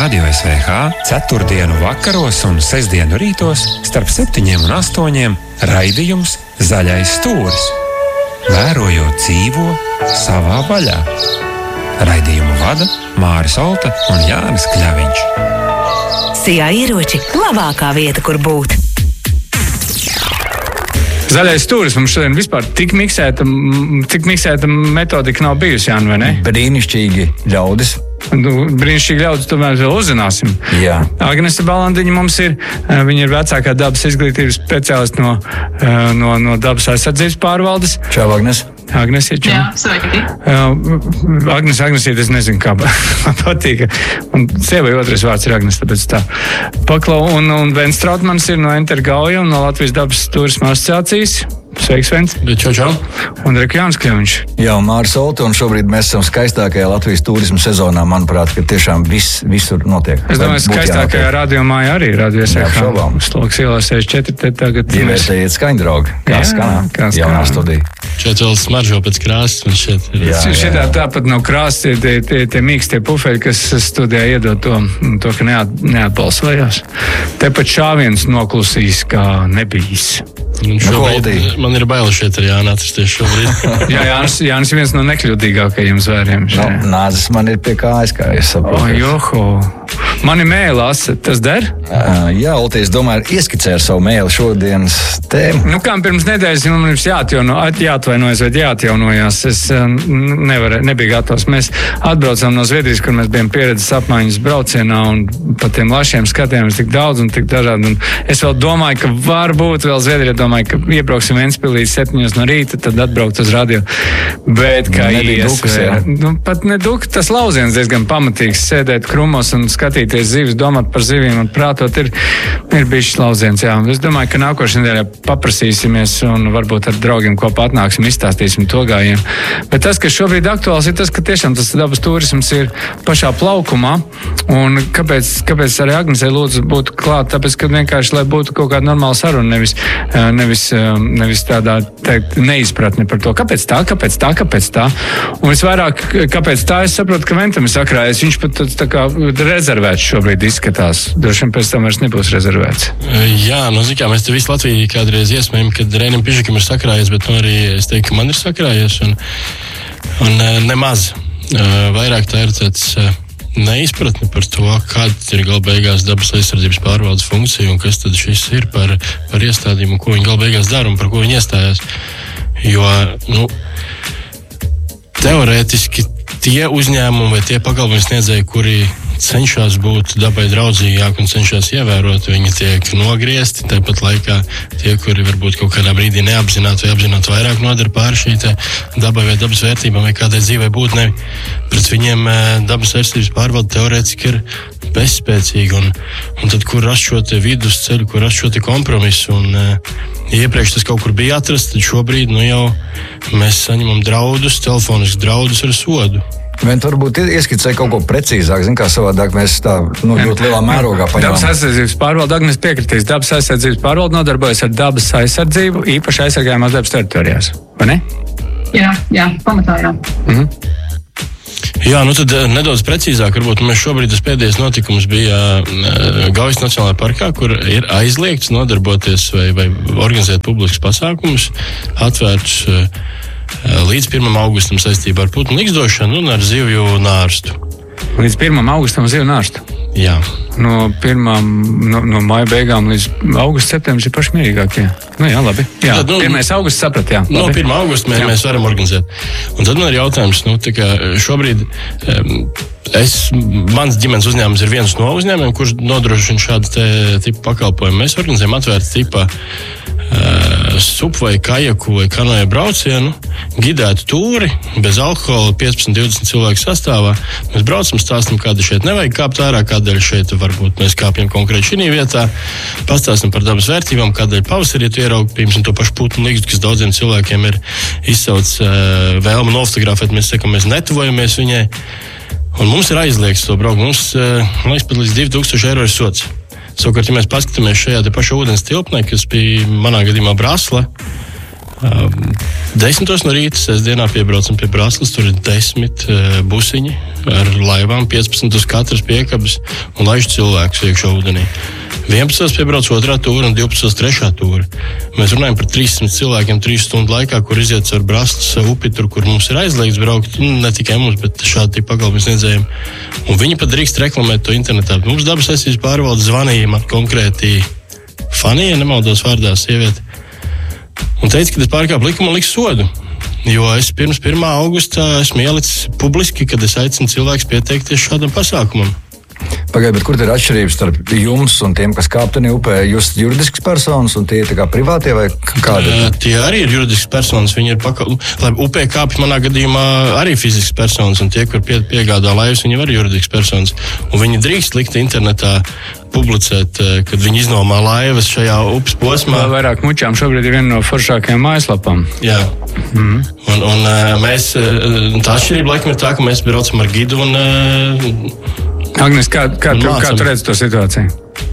Radio SVH 4. vakaros un 6. rītos starp 7 un 8 raidījums Zaļais stūris. Vērojot dzīvo savā vaļā. Raidījumu vada Māris Olta un Jānis Kļaviņš. Sijā ieroči labākā vieta, kur būt. Zaļais stūris mums šodien vispār tik miksēta metodika nav bijusi, Jāni, vai ne? Brīnišķīgi ļaudis. Brīnišķīgi ļaudis, tomēr vēl uzzināsim. Jā. Agnese Balandiņa mums ir, viņa ir vecākā dabas izglītības speciālists no dabas aizsardzības pārvaldes. Čau, Agnese. Agnese, čau. Jā, sveiki. Agnese, es nezinu, kā man patīk. Un sievai otrais vārds ir Agnese, tāpēc tā. Paklau, un Vens Trautmans ir no Entergauja un no Latvijas dabas turisma asociācijas. Sveiks, Vens. Čau. Un Jānis Kļaviņš. Jā, un Māris Olta, un šobrīd mēs esam skaistākajā Latvijas turisma sezonā. Manuprāt, ka tiešām visur notiek. Es domāju, skaistākajā radiomājā arī radio SVH. Neapšaubām. Sloks ielā 64, te tagad. Ievērtējiet skaņdraugi. Kā skanā? Jaunā studija. Šeit vēl smaržo pēc krāsas, un šeit ir. Šitā tāpat nav krāsas, tie mīkstie pufeļi, kas studijā iedod to ka neatbalsojās. Tepat šāviens noklusīs, kā nebijis. Man ir bail šeit ar Jāni atrasties šobrīd. Jā, Jānis ir viens no nekļūdīgākajiem zvēriem. Nāzes man ir pie kājas, kā es saprotu. Joho. Mani mēli lasa, tas der? Jā, Olta, es domāju, ieskicē ar savu mēli šodienas tēmu. Kā pirms nedēļas man jums jāatvainojas vai jāatjaunojās. Es nebiju gatavs. Mēs atbraucām no Zviedrijas, kur mēs bijām pieredzes apmaiņas braucienā, un pa tiem lašiem skatījāmies tik daudz un tik dažādi. Un es vēl domāju, ka varbūt vēl Zviedrijā domāju, ka iebrauksim Ventspilī 7 no rīta, tad atbraukt uz radio. Bet kā pat neduk, tas lauziens diezgan pamatīgs, sēdēt krumos un skatīties zivis, domāt par zivīm un prātot ir bijis lauziens. Jā. Es domāju, ka nākošajā nedēļā paprasīsimies un varbūt ar draugiem kopā atnāksim, izstāstīsim to gājienu. Bet tas, kas šobrīd aktuāls, ir tas, ka tiešām tas dabas turisms ir pašā plaukumā. Un kāpēc arī Agnesei lūdzu būt klāt? Tāpēc, ka vienkārši, lai būtu kaut kāda normāla saruna, nevis tādā teikt neizpratne par to, kāpēc tā. Un visvairāk, kāpēc tā, es saprotu, ka Ventam ir sakrājies. Viņš pat tā kā rezervēts šobrīd izskatās. Droši vien pēc tam vairs nebūs rezervēts. Jā, mēs te visu Latviju kādreiz iesmējam, kad Reinim Pižakam ir sakrājies, bet arī es teiktu, ka man ir sakrājies. Un nemaz. Vairāk tā ir tāds neizpratne par to, kāda ir gala beigās dabas aizsardzības pārvaldes funkcija un kas tad šis ir par iestādīm un ko viņi gala beigās dara un par ko viņi iestājās. Jo, teorētiski tie uzņēmumi vai tie pakalpojumu sniedzēji, kuri cenšas būt dabai draudzīgāk un cenšas ievērot, viņi tiek nogriezti. Tāpat laikā tie, kuri varbūt kaut kādā brīdī neapzināti vai apzināti vairāk nodara pāri šī dabai vai dabas vērtībām vai kādai dzīvei būtnei, pret viņiem dabas aizsardzības pārvalde teorētiski ir bezspēcīga. Un tad, kur rast šo vidusceļu, kur rast šo kompromisu, un iepriekš tas kaut kur bija atrasts, tad šobrīd jau mēs saņemam draudus, telefoniskus draudus ar sodu. Vent varbūt ieskicē kaut ko precīzāk, kā savādāk mēs tā ļoti lielā mērogā paņemam. Dabas aizsardzības pārvalde, Agnes piekritīs, dabas aizsardzības pārvalde nodarbojas ar dabas aizsardzību īpaši aizsargājumās dabas teritorijās, vai ne? Jā, pamatā jā. Jā, tad nedaudz precīzāk, varbūt mēs šobrīd tas pēdējais notikums bija Gaujas Nacionālajā parkā, kur ir aizliegts nodarboties vai organizēt publiskus pasākumus, atvērtus līdz 1. augustam saistībā ar putnu ligzdošanu un ar zivju nārstu. Līdz 1. augustam zivju nārstu? Jā. No maija beigām līdz augusta septembris ir paši mierīgākie. Jā, labi. Jā, 1. augusts saprat, jā. No 1. augusta mēs varam organizēt. Un tad man ir jautājums, šobrīd mans ģimenes uzņēmums ir viens no uzņēmumiem, kurš nodrošina šādu tipu pakalpojumu. Mēs organizējam atvērtu tipa sup vai kajaku vai kanoja braucienu, gidētu tūri, bez alkohola, 15-20 cilvēku sastāvā. Mēs braucam, stāstam, kāda šeit nevajag kāpt ārā, kādēļ šeit varbūt mēs kāpjam konkrēti šī vietā, pastāstam par dabas vērtībām, kādēļ pavasarī tu ieraugi, piemēram, to pašu putnu ligzdu, kas daudziem cilvēkiem ir izsauc vēlmu nofotografēt, mēs sakam, mēs netuvojamies viņai. Un mums ir aizliegts to braukt. Mums, man liekas, pat līdz 2000 eiro ir sots. Savukārt, ja mēs paskatāmies šajā te pašā ūdens tilpnē, kas bija manā gadījumā Brasla, 10 no rīta, sestdienā piebraucam pie Braslas, tur ir 10 busiņi ar laivām, 15 uz katras piekabes un laiž cilvēkus iekšā ūdenī. 11. piebrauc 2. tūra un 12. 3. tūra. Mēs runājam par 300 cilvēkiem 3 stundu laikā, kur iziet ar Braslas upi, tur, kur mums ir aizliegts braukt, ne tikai mums, bet šādi pakalpojumu sniedzējiem. Un viņi pat drīkst reklamēt to internetā. Mums dabas aizsardzības pārvalde zvanīja man konkrēti Fanija, nemaldos vārdā sieviete, un teica, ka es pārkāpu likumu un liks sodu. Jo es pirms 1. augustā esmu ielicis publiski, kad es aicinu cilvēks pieteikties šādam pasākumam. Pagaidiet, bet kur ir atšķirības starp jums un tiem, kas kāptenī upē? Jūs esat juridisks personas un tie ir tā kā privātie vai kādi? Tie arī ir juridisks personas. Viņi ir upē kāpj manā gadījumā arī fizisks personas, un tie, kur piegādā laivas, viņi arī juridisks personas. Un viņi drīkst likt internetā publicēt, kad viņi iznomā laivas šajā upes posmā. Vēl vairāk mučām šobrīd ir viena no foršākajām mājaslapām. Jā. Un mēs, tā atšķirība laikam ir tā, ka mēs braucam ar gidu un Agnes, kā tu redzi to situāciju?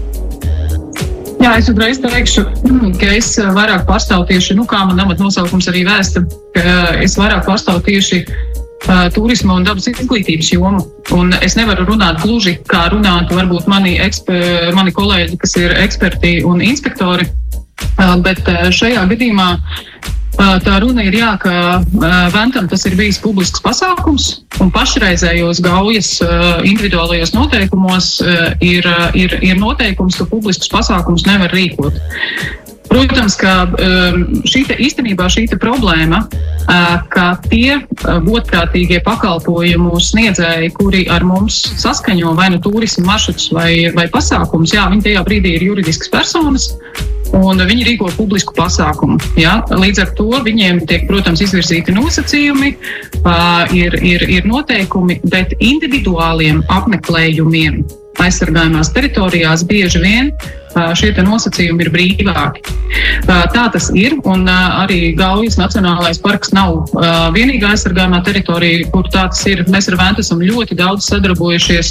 Jā, es uzreiz teikšu, ka es vairāk pārstāvu tieši, kā man amata nosaukums arī vēsta, ka es vairāk pārstāvu tieši turisma un dabas izglītības jomu. Un es nevaru runāt gluži, kā runātu varbūt mani kolēģi, kas ir eksperti un inspektori, bet šajā gadījumā tā runa ir ka Ventam tas ir bijis publisks pasākums, un pašreizējos Gaujas individuālajos noteikumos ir noteikums, ka publisks pasākums nevar rīkot. Protams, ka īstenībā šī problēma, ka tie godprātīgie pakalpojumu sniedzēji, kuri ar mums saskaņo vai nu turismu maršrutus vai pasākumus, viņi tajā brīdī ir juridiskas personas, un viņi rīko publisku pasākumu. Ja? Līdz ar to viņiem tiek, protams, izvirzīti nosacījumi, ir noteikumi, bet individuāliem apmeklējumiem aizsargājumās teritorijās bieži vien šie nosacījumi ir brīvāki. Tā tas ir, un arī Gaujas Nacionālais parks nav vienīgā aizsargājumā teritorija, kur tā tas ir. Mēs ar Ventu esam ļoti daudz sadarbojušies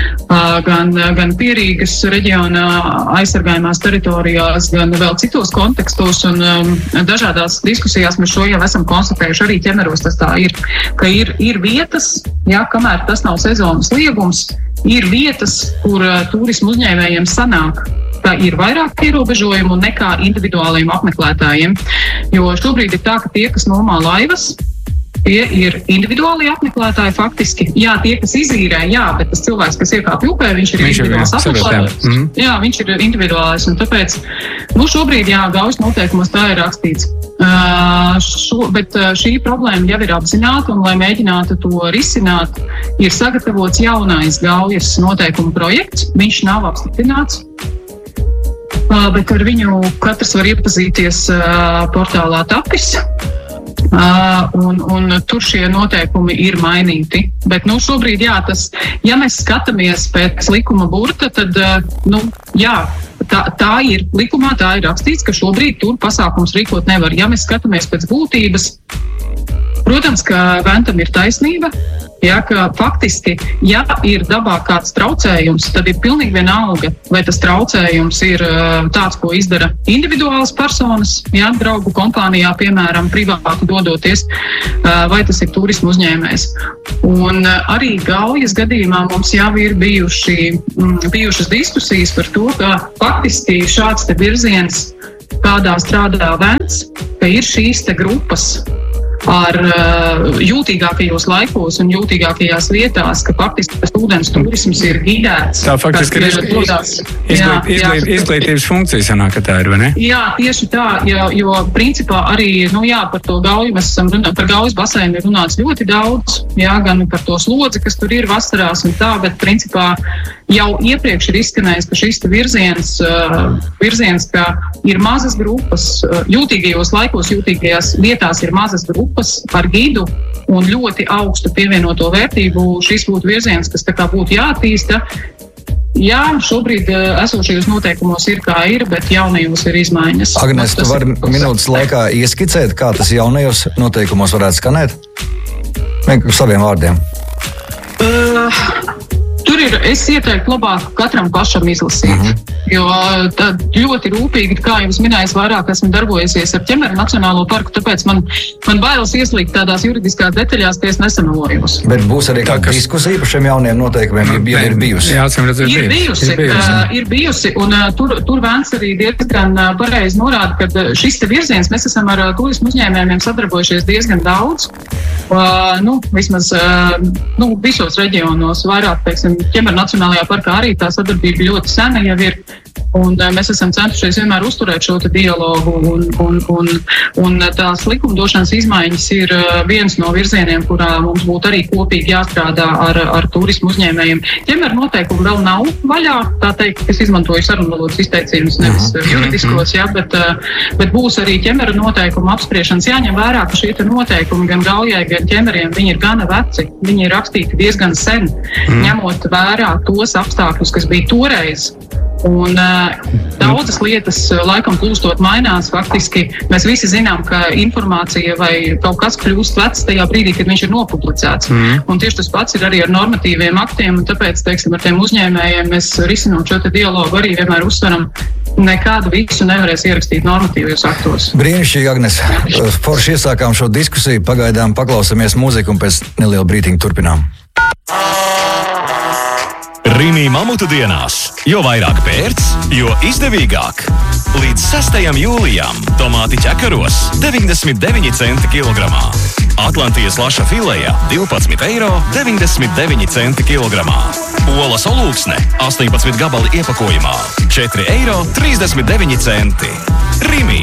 gan Pierīgas reģionā aizsargājumās teritorijās, gan vēl citos kontekstos, un dažādās diskusijās mēs šo jau esam konstatējuši, arī ķemeros tas tā ir, ka ir vietas, kamēr tas nav sezonas liegums, ir vietas, kur turismu uzņēmējiem sanāk, ka ir vairāk ierobežojumu nekā individuālajiem apmeklētājiem. Jo šobrīd ir tā, ka tie, kas nomā laivas, tie ir individuāli apmeklētāji faktiski. Jā, tie, kas izīrē, bet tas cilvēks, kas iekāpj upē, viņš ir individuāls apmeklētājs. Jā, viņš ir individuālis, un tāpēc šobrīd, Gaujas noteikumos tā ir rakstīts. Bet šī problēma jau ir apzināta, un lai mēģinātu to risināt, ir sagatavots jaunais Gaujas noteikumu projekts. Viņš nav apstiprināts, bet ar viņu katrs var iepazīties portālā Tapis. Un tur šie noteikumi ir mainīti. Bet šobrīd, ja mēs skatāmies pēc likuma burta, tad, tā ir likumā, tā ir rakstīts, ka šobrīd tur pasākums rīkot nevar. Ja mēs skatāmies pēc būtības, protams, ka Ventam ir taisnība, ka faktiski, ja ir dabā kāds traucējums, tad ir pilnīgi vienalga, vai tas traucējums ir tāds, ko izdara individuālas personas, draugu kompānijā, piemēram, privāti dodoties, vai tas ir turismu uzņēmējs. Un arī Gaujas gadījumā mums jau ir bijušas diskusijas par to, ka faktiski šāds te virziens, kādā strādā Vents, ka ir šīs te grupas ar jūtīgākajos laikos un jūtīgākajās vietās, ka faktiski tas ūdens turisms ir gidēts. Tā faktiski ir izglītības funkcija sanāk, ka tā ir, vai ne? Jā, tieši tā, jo principā arī, par to Gauju mēs esam runāt, par Gaujas baseinu ir runāts ļoti daudz, gan par to slodzi, kas tur ir vasarās un tā, bet principā jau iepriekš ir izskanējis, ka šis virziens, ka ir mazas grupas, jūtīgajos laikos, jūtīgajās vietās ir mazas grupas ar gidu un ļoti augstu pievienoto vērtību. Šis būtu virziens, kas tā kā būtu jāattīsta. Jā, šobrīd esošajos noteikumos ir kā ir, bet jaunajos ir izmaiņas. Agnes, tu vari minūtes laikā ieskicēt, kā tas jaunajos noteikumos varētu skanēt? Saviem vārdiem. Tur ir es ieteiktu labāk katram pašam izlasīt. Jo tad ļoti rūpīgi, kā jau es minēju, vairāk esmu darbojusies ar Ķemeru Nacionālo parku, tāpēc man bailes ieslīgt tādās juridiskās detaļās, ka es nesamelojos. Bet būs arī kāda diskusija par šiem jauniem noteikumiem, ja ir bijusi? Jā, ir bijusi, un tur Vēns arī diezgan pareizi norāda, ka šis te virziens, mēs esam ar turismu uzņēmējiem sadarbojušies diezgan daudz. Vismaz visos reģionos vairāk, teiksim, Ķemeru Nacionālajā parkā arī tā sadarbība ļoti sena jau ir. Un mēs esam centušies vienmēr uzturēt šo dialogu, un tās likumdošanas izmaiņas ir viens no virzieniem, kurā mums būtu arī kopīgi jāstrādā ar turismu uzņēmējiem. Ķemeru noteikumi vēl nav vaļā, tā teikt, es izmantoju sarunvalodas izteicības, nevis juridiskos, bet būs arī ķemeru noteikumu apspriešanas. Jāņem vērā, ka šie noteikumi gan Gaujai, gan ķemeriem, viņi ir gana veci, viņi ir rakstīti diezgan sen, ņemot vērā tos apstākļus, kas bija toreiz. Un daudzas lietas laikam plūstot mainās. Faktiski mēs visi zinām, ka informācija vai kaut kas kļūst vecs tajā brīdī, kad viņš ir nopublicēts. Un tieši tas pats ir arī ar normatīviem aktiem, un tāpēc, teiksim, ar tiem uzņēmējiem mēs risinot šo dialogu arī vienmēr uzsveram, nekādu visu nevarēs ierakstīt normatīvajos aktos. Brīnišķīgi, Agnes. Forši iesākām šo diskusiju, pagaidām paklausamies mūziku un pēc neliela brītiņa turpinām. Rīmī mamutu dienās, jo vairāk pērts, jo izdevīgāk. Līdz 6. jūlijam tomāti ķekaros 99 centi kilogramā. Atlantijas laša fileja 12,99 centi kilogramā. Olas olūksne 18 gabali iepakojumā 4,39 centi. Rīmī.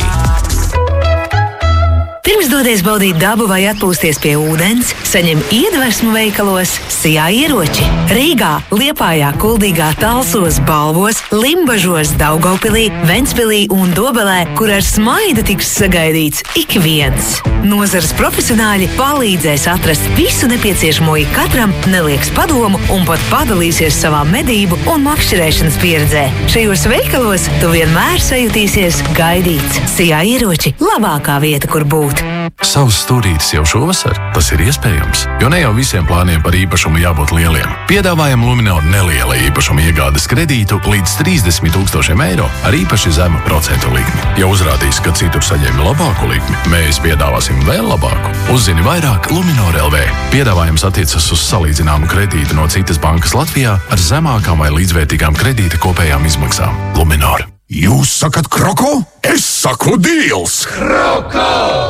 Pirms dodies baudīt dabu vai atpūsties pie ūdens, saņem iedvesmu veikalos Sijā ieroči. Rīgā, Liepājā, Kuldīgā, Talsos, Balvos, Limbažos, Daugavpilī, Ventspilī un Dobelē, kur ar smaidu tiks sagaidīts ik viens. Nozares profesionāļi palīdzēs atrast visu nepieciešamo katram, nelieks padomu un pat padalīsies savā medību un makšķerēšanas pieredzē. Šajos veikalos tu vienmēr sajutīsies gaidīts. Sijā ieroči – labākā vieta, kur būt. Savs stūrītis jau šovasar? Tas ir iespējams, jo ne jau visiem plāniem par īpašumu jābūt lieliem. Piedāvājam Luminor neliela īpašuma iegādes kredītu līdz 30 000 eiro ar īpaši zemu procentu likmi. Ja uzrādīs, ka citur saņēmi labāku likmi, mēs piedāvāsim vēl labāku. Uzzini vairāk Luminor LV. Piedāvājums attiecas uz salīdzināmu kredītu no citas bankas Latvijā ar zemākām vai līdzvērtīgām kredīta kopējām izmaksām. Luminor. Jūs sakat kroko? Es saku dīls! Kroko!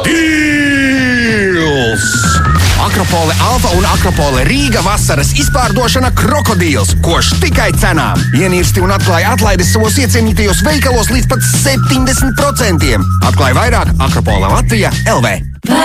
Dīls! Akropole Alfa un Akropole Rīga vasaras izpārdošana krokodīls, koš tikai cenām. Ienirsti un atklāja atlaides savos iecienītajos veikalos līdz pat 70%. Atklāja vairāk Akropole Latvija LV.